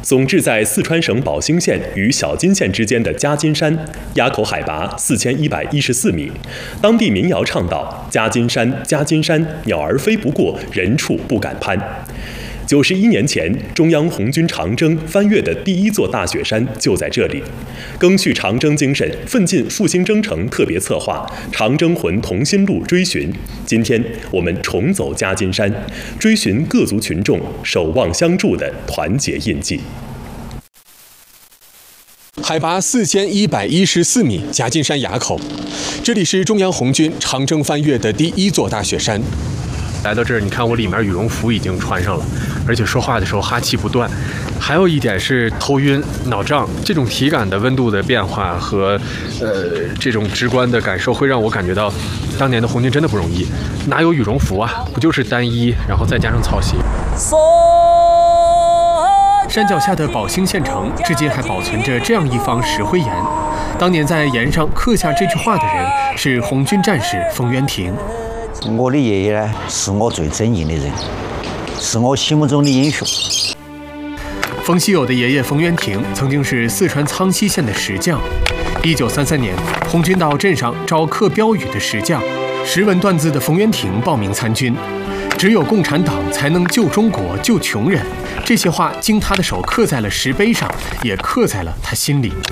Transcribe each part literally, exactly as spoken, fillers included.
总置在四川省宝兴县与小金县之间的夹金山，垭口海拔四千一百一十四米。当地民谣唱道：“夹金山，夹金山，鸟儿飞不过，人畜不敢攀。”九十一年前，中央红军长征翻越的第一座大雪山就在这里。赓续长征精神，奋进复兴征程特别策划《长征魂同心路》追寻。今天我们重走夹金山，追寻各族群众守望相助的团结印记。 海拔四千一百一十四米，夹金山垭口，这里是中央红军长征翻越的第一座大雪山。来到这儿，你看我里面羽绒服已经穿上了，而且说话的时候哈气不断。还有一点是头晕、脑胀，这种体感的温度的变化和呃这种直观的感受，会让我感觉到当年的红军真的不容易。哪有羽绒服啊？不就是单衣，然后再加上草鞋。山脚下的宝兴县城，至今还保存着这样一方石灰岩。当年在岩上刻下这句话的人是红军战士冯元廷。 我的爷爷呢，是我最尊敬的人，是我心目中的英雄。 冯锡友的爷爷冯元廷曾经是四川苍溪县的石匠。一九三三年，红军到镇上招刻标语的石匠，识文断字的冯元廷报名参军。只有共产党才能救中国、救穷人，这些话经他的手刻在了石碑上，也刻在了他心里。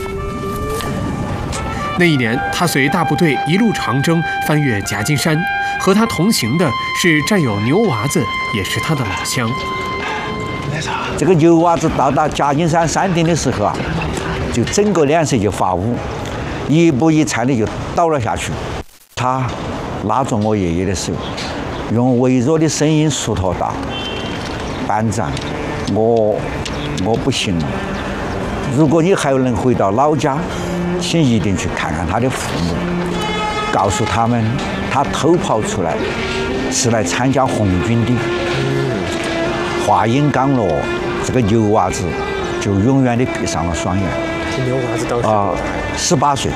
那一年，他随大部队一路长征，翻越夹金山。和他同行的是战友牛娃子，也是他的老乡。 这个牛娃子到达夹金山山顶的时候啊，就整个脸色就发乌，一步一颤的就倒了下去。他拉着我爷爷的手，用微弱的声音说道道：“班长，我我不行了。如果你还能回到老家，请一定去看看他的父母，告诉他们他偷跑出来是来参加红军的。”话音刚落，这个牛娃子就永远的闭上了双眼。 这牛娃子当时啊，十八岁。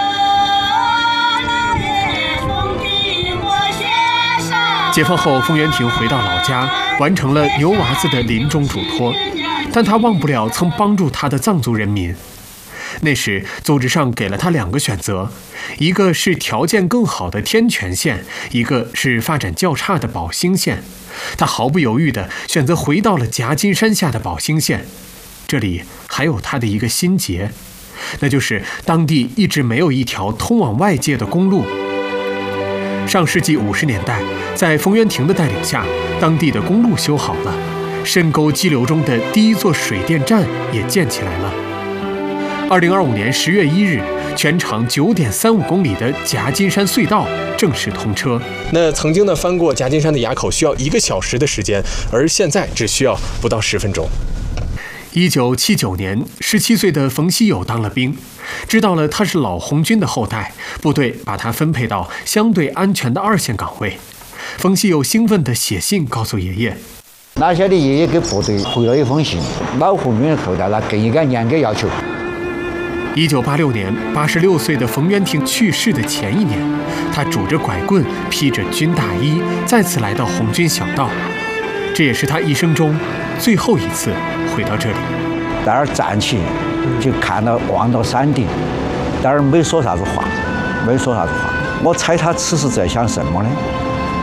解放后，冯元廷回到老家，完成了牛娃子的临终嘱托，但他忘不了曾帮助他的藏族人民。那时，组织上给了他两个选择，一个是条件更好的天全县，一个是发展较差的宝兴县。他毫不犹豫地选择回到了夹金山下的宝兴县。这里还有他的一个心结，那就是当地一直没有一条通往外界的公路。上世纪五十年代，在冯元廷的带领下，当地的公路修好了，深沟激流中的第一座水电站也建起来了。二零二五年十月一日，全长九点三五公里的夹金山隧道正式通车。那曾经呢，翻过夹金山的垭口需要一个小时的时间，而现在只需要不到十分钟。一九七九年，十七岁的冯锡友当了兵，知道了他是老红军的后代，部队把他分配到相对安全的二线岗位。冯锡友兴奋地写信告诉爷爷。 那天的爷爷给部队回了一封信，老红军的后代他更应该严格要求。 一九八六年，八十六岁的冯元廷去世的前一年，他拄着拐棍，披着军大衣，再次来到红军小道。这也是他一生中最后一次回到这里。 在那儿站起，就看到望到山顶，在那儿没说啥子话，没说啥子话。我猜他此时在想什么呢？